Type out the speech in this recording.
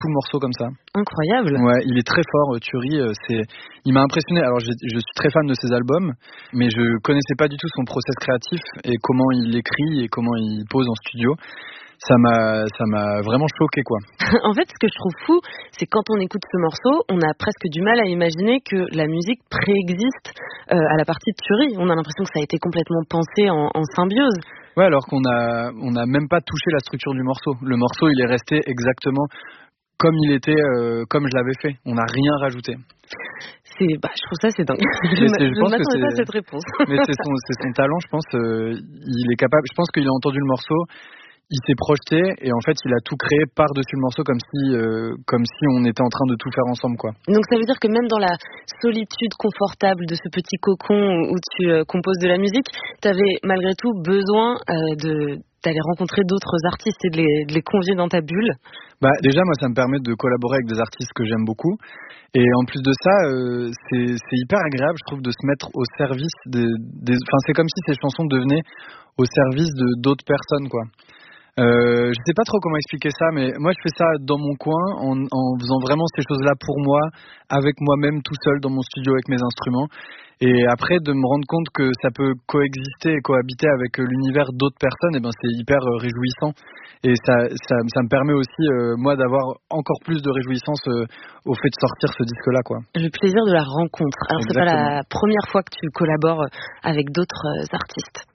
tout le morceau comme ça. Incroyable. Ouais, il est très fort, Thury. Il m'a impressionné. Alors, je suis très fan de ses albums, mais je connaissais pas du tout son process créatif et comment il écrit et comment il pose en studio. Ça m'a vraiment choqué, quoi. En fait, ce que je trouve fou, c'est quand on écoute ce morceau, on a presque du mal à imaginer que la musique préexiste à la partie de Thury. On a l'impression que ça a été complètement pensé en symbiose. Ouais, alors qu'on a même pas touché la structure du morceau. Le morceau, il est resté exactement comme il était, comme je l'avais fait. On n'a rien rajouté. Je trouve ça, c'est dingue. Je m'attendais pas à cette réponse. Mais c'est son talent, je pense. Il est capable. Je pense qu'il a entendu le morceau. Il s'est projeté et en fait il a tout créé par-dessus le morceau comme si on était en train de tout faire ensemble, quoi. Donc ça veut dire que même dans la solitude confortable de ce petit cocon où tu composes de la musique, tu avais malgré tout besoin d'aller rencontrer d'autres artistes et de les convier dans ta bulle. Bah déjà moi ça me permet de collaborer avec des artistes que j'aime beaucoup et en plus de ça c'est hyper agréable je trouve de se mettre au service enfin c'est comme si ces chansons devenaient au service de d'autres personnes, quoi. Je sais pas trop comment expliquer ça, mais moi je fais ça dans mon coin en faisant vraiment ces choses-là pour moi, avec moi-même tout seul dans mon studio avec mes instruments. Et après de me rendre compte que ça peut coexister et cohabiter avec l'univers d'autres personnes, et ben c'est hyper réjouissant. Et ça me permet aussi moi d'avoir encore plus de réjouissance au fait de sortir ce disque-là, quoi. Le plaisir de la rencontre. Alors Exactement. C'est pas la première fois que tu collabores avec d'autres artistes.